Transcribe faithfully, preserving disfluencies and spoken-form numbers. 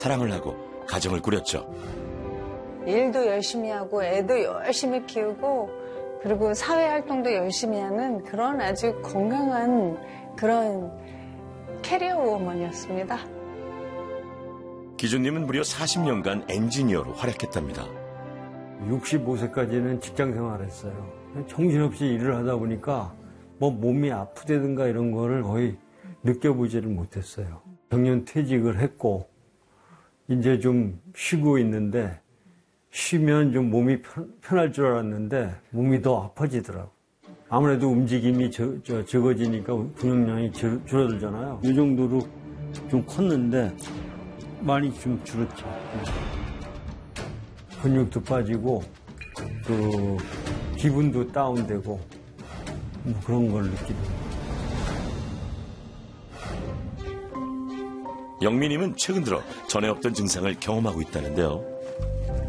사랑을 하고 가정을 꾸렸죠. 일도 열심히 하고 애도 열심히 키우고 그리고 사회활동도 열심히 하는 그런 아주 건강한 그런 캐리어 우먼이었습니다. 기준님은 무려 사십 년간 엔지니어로 활약했답니다. 육십오 세까지는 직장 생활했어요. 정신없이 일을 하다 보니까 뭐 몸이 아프다든가 이런 거를 거의 느껴보지를 못했어요. 정년 퇴직을 했고 이제 좀 쉬고 있는데 쉬면 좀 몸이 편, 편할 줄 알았는데 몸이 더 아파지더라고요. 아무래도 움직임이 저, 저, 적어지니까 근육량이 줄, 줄어들잖아요. 이 정도로 좀 컸는데 많이 좀 줄었죠. 근육도 빠지고 그 기분도 다운되고 뭐 그런 걸 느끼더라고요. 영민님은 최근 들어 전에 없던 증상을 경험하고 있다는데요.